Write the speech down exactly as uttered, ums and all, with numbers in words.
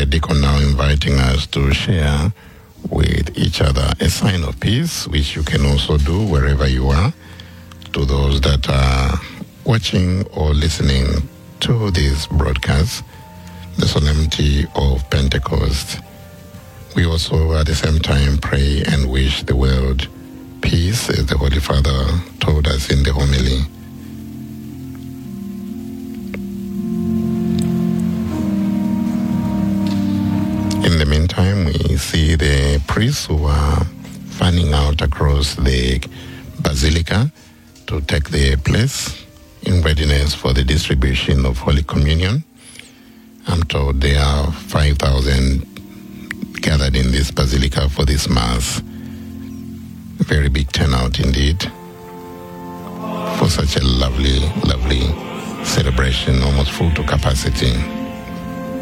deacon now inviting us to share with each other a sign of peace, which you can also do wherever you are. To those that are watching or listening to this broadcast, the solemnity of Pentecost, we also at the same time pray and wish the world peace, as the Holy Father told us in the homily. In the meantime, we see the priests who are fanning out across the basilica to take their place in readiness for the distribution of Holy Communion. I'm told there are five thousand gathered in this basilica for this Mass. A very big turnout indeed for such a lovely, lovely celebration, almost full to capacity.